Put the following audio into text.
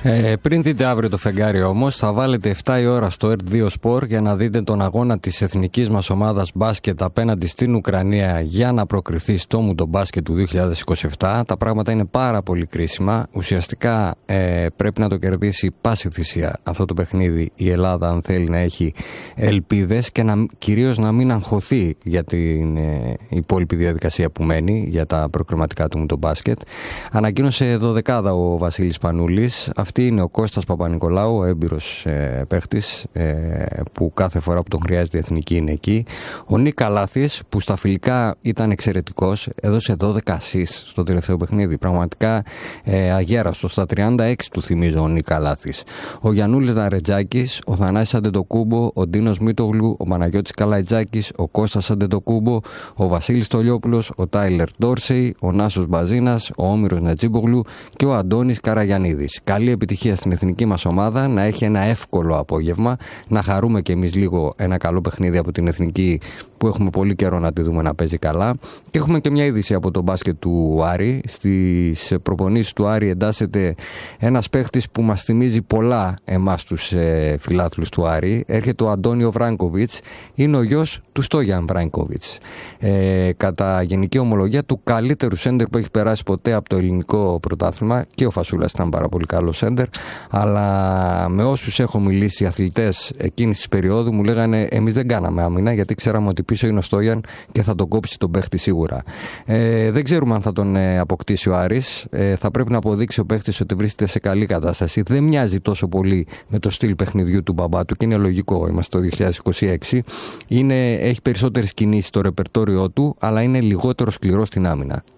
Πριν δείτε αύριο το φεγγάρι όμως, θα βάλετε 7 η ώρα στο ERT2 Sport για να δείτε τον αγώνα της εθνικής μας ομάδας μπάσκετ απέναντι στην Ουκρανία για να προκριθεί στο Μουντομπάσκετ του 2027. Τα πράγματα είναι πάρα πολύ κρίσιμα. Ουσιαστικά πρέπει να το κερδίσει πάση θυσία αυτό το παιχνίδι η Ελλάδα, αν θέλει να έχει ελπίδες και κυρίως να μην αγχωθεί για την υπόλοιπη διαδικασία που μένει για τα προκριματικά του Μουντομπάσκετ. Ανακοίνωσε 12 ο Βασίλης Πανούλης. Αυτή είναι ο Κώστας Παπα-Νικολάου, ο έμπειρος παίχτης που κάθε φορά που τον χρειάζεται η εθνική είναι εκεί. Ο Νίκ Καλάθης, που στα φιλικά ήταν εξαιρετικός, έδωσε 12 assist στο τελευταίο παιχνίδι. Πραγματικά αγέραστο. Στα 36 του θυμίζω ο Νίκ Καλάθης. Ο Γιαννούλης Ναρετζάκης, ο Θανάσης Αντετοκούμπο, ο Ντίνος Μίτογλου, ο Παναγιώτης Καλαϊτζάκης, ο Κώστας Αντετοκούμπο, ο Βασίλης Τολιόπουλος, ο Τάιλερ Ντόρσεϊ, ο Νάσος Μπαζίνας, ο Όμηρος Νετζίμπογλου και ο Αντώνης Καραγιαννίδης. Καλή επιτυχία στην εθνική μας ομάδα, να έχει ένα εύκολο απόγευμα, να χαρούμε κι εμείς λίγο ένα καλό παιχνίδι από την εθνική που έχουμε πολύ καιρό να τη δούμε να παίζει καλά. Και έχουμε και μια είδηση από το μπάσκετ του Άρη. Στις προπονήσεις του Άρη εντάσσεται ένας παίχτης που μας θυμίζει πολλά εμάς τους φιλάθλους του Άρη. Έρχεται ο Αντώνιο Βράγκοβιτς, είναι ο γιος του Στόγιαν Βράγκοβιτς. Κατά γενική ομολογία του καλύτερου σέντερ που έχει περάσει ποτέ από το ελληνικό πρωτάθλημα, και ο Φασούλας ήταν πάρα πολύ καλό σέντερ, αλλά με όσους έχω μιλήσει αθλητές εκείνης της περίοδου μου λέγανε εμείς δεν κάναμε άμυνα γιατί ξέραμε ότι πίσω είναι ο Στόγιαν και θα τον κόψει τον παίχτη σίγουρα. Δεν ξέρουμε αν θα τον αποκτήσει ο Άρης. Θα πρέπει να αποδείξει ο παίχτης ότι βρίσκεται σε καλή κατάσταση. Δεν μοιάζει τόσο πολύ με το στυλ παιχνιδιού του μπαμπά του και είναι λογικό, είμαστε το 2026. Έχει περισσότερες κινήσεις στο ρεπερτόριό του, αλλά είναι λιγότερο σκληρό στην άμυνα.